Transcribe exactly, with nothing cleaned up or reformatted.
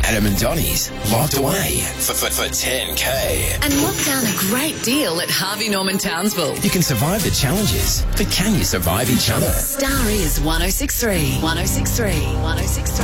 Adam and Donnie's locked away for, for, for ten K. And lock down a great deal at Harvey Norman Townsville. You can survive the challenges, but can you survive each other? Star is one oh six three. one oh six three. one oh six three.